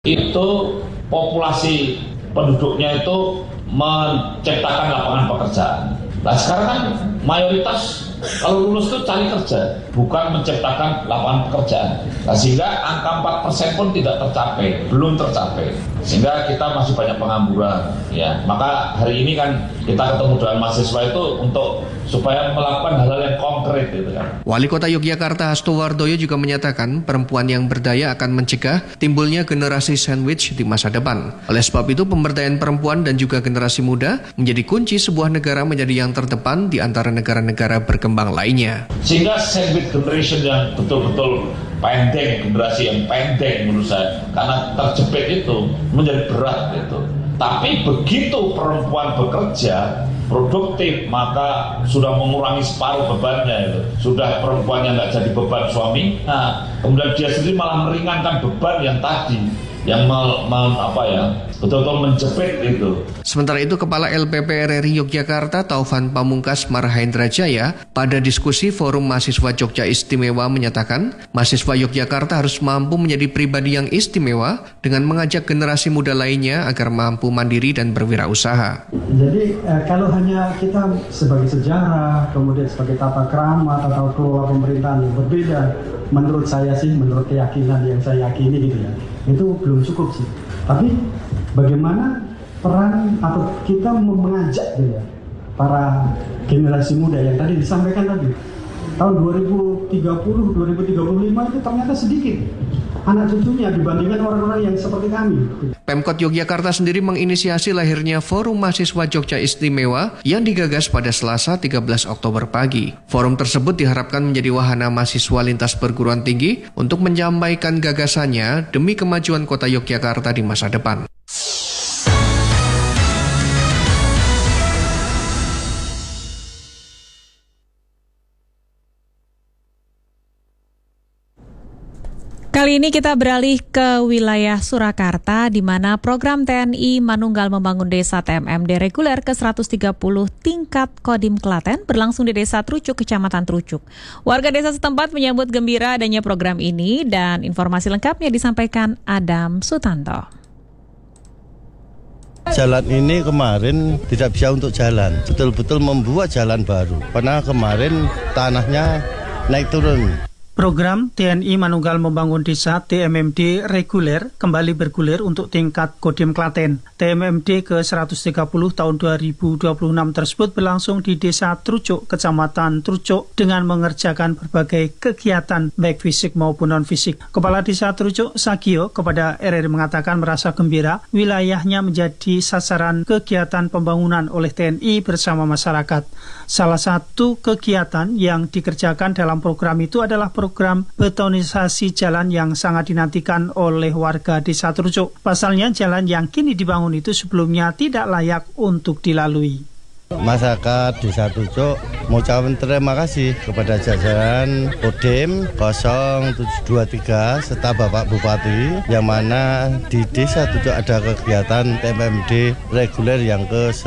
Itu populasi penduduknya itu menciptakan lapangan pekerjaan. Nah sekarang kan mayoritas kalau lulus itu cari kerja, bukan menciptakan lapangan pekerjaan. Nah, sehingga angka 4% pun tidak tercapai, belum tercapai. Sehingga kita masih banyak pengangguran. Ya, maka hari ini kan kita ketemu dengan mahasiswa itu untuk supaya melakukan hal-hal yang konkret gitu kan. Wali Kota Yogyakarta Hasto Wardoyo juga menyatakan perempuan yang berdaya akan mencegah timbulnya generasi sandwich di masa depan. Oleh sebab itu pemberdayaan perempuan dan juga generasi muda menjadi kunci sebuah negara menjadi yang terdepan di antara negara-negara berkembang lainnya. Sehingga sandwich generation yang betul-betul pendek, generasi yang pendek menurut saya, karena terjepit itu menjadi berat gitu. Tapi begitu perempuan bekerja produktif, maka sudah mengurangi separuh bebannya itu. Sudah perempuan yang nggak jadi beban suami, nah kemudian dia sendiri malah meringankan beban yang tadi, yang betul-betul menjepit itu. Sementara itu Kepala LPP RRI Yogyakarta Taufan Pamungkas Marhendra Jaya pada diskusi Forum Mahasiswa Jogja Istimewa menyatakan mahasiswa Yogyakarta harus mampu menjadi pribadi yang istimewa dengan mengajak generasi muda lainnya agar mampu mandiri dan berwirausaha. Jadi kalau hanya kita sebagai sejarah, kemudian sebagai tata krama atau kelola pemerintahan yang berbeda, menurut saya sih, menurut keyakinan yang saya yakini gitu ya, itu belum cukup sih. Tapi bagaimana peran atau kita mengajak gitu ya, para generasi muda yang tadi disampaikan tadi, tahun 2030, 2035 itu ternyata sedikit anak cucunya dibandingkan orang-orang yang seperti kami. Pemkot Yogyakarta sendiri menginisiasi lahirnya Forum Mahasiswa Jogja Istimewa yang digagas pada Selasa 13 Oktober pagi. Forum tersebut diharapkan menjadi wahana mahasiswa lintas perguruan tinggi untuk menyampaikan gagasannya demi kemajuan kota Yogyakarta di masa depan. Kali ini kita beralih ke wilayah Surakarta, di mana program TNI Manunggal Membangun Desa TMMD reguler ke-130 tingkat Kodim Klaten berlangsung di Desa Trucuk, Kecamatan Trucuk. Warga desa setempat menyambut gembira adanya program ini dan informasi lengkapnya disampaikan Adam Sutanto. Jalan ini kemarin tidak bisa untuk jalan, betul-betul membuat jalan baru. Karena kemarin tanahnya naik turun. Program TNI Manunggal Membangun Desa TMMD reguler kembali bergulir untuk tingkat Kodim Klaten. TMMD ke-130 tahun 2026 tersebut berlangsung di Desa Trucuk, Kecamatan Trucuk dengan mengerjakan berbagai kegiatan baik fisik maupun non-fisik. Kepala Desa Trucuk, Sagio, kepada RRI mengatakan merasa gembira wilayahnya menjadi sasaran kegiatan pembangunan oleh TNI bersama masyarakat. Salah satu kegiatan yang dikerjakan dalam program itu adalah program betonisasi jalan yang sangat dinantikan oleh warga Desa Trucuk. Pasalnya jalan yang kini dibangun itu sebelumnya tidak layak untuk dilalui. Masyarakat Desa Trucuk mengucapkan terima kasih kepada jajaran Kodim 0723 serta Bapak Bupati yang mana di Desa Trucuk ada kegiatan TMMD reguler yang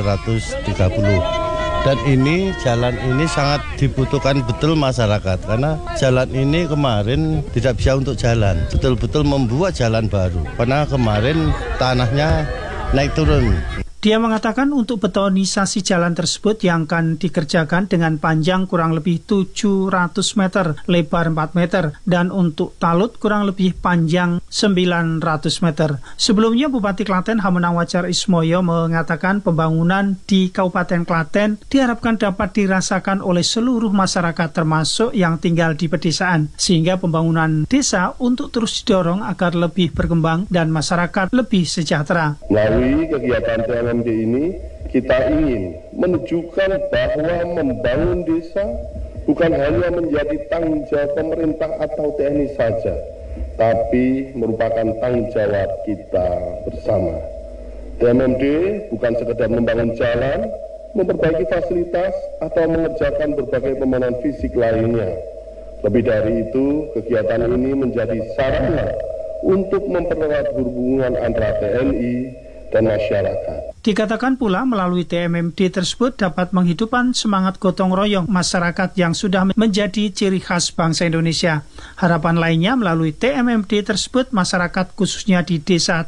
ke-130. Dan jalan ini sangat dibutuhkan betul masyarakat karena jalan ini kemarin tidak bisa untuk jalan, betul-betul membuat jalan baru karena kemarin tanahnya naik turun. Dia mengatakan untuk betonisasi jalan tersebut yang akan dikerjakan dengan panjang kurang lebih 700 meter, lebar 4 meter, dan untuk talut kurang lebih panjang 900 meter. Sebelumnya Bupati Klaten Hamenang Wajar Ismoyo mengatakan pembangunan di Kabupaten Klaten diharapkan dapat dirasakan oleh seluruh masyarakat termasuk yang tinggal di pedesaan, sehingga pembangunan desa untuk terus didorong agar lebih berkembang dan masyarakat lebih sejahtera. Melalui kegiatan TMMD ini kita ingin menunjukkan bahwa membangun desa bukan hanya menjadi tanggung jawab pemerintah atau TNI saja, tapi merupakan tanggung jawab kita bersama. TMMD bukan sekedar membangun jalan, memperbaiki fasilitas, atau mengerjakan berbagai pembangunan fisik lainnya. Lebih dari itu, kegiatan ini menjadi sarana untuk mempererat hubungan antara TNI dan masyarakat. Dikatakan pula melalui TMMD tersebut dapat menghidupkan semangat gotong royong masyarakat yang sudah menjadi ciri khas bangsa Indonesia. Harapan lainnya melalui TMMD tersebut masyarakat khususnya di desa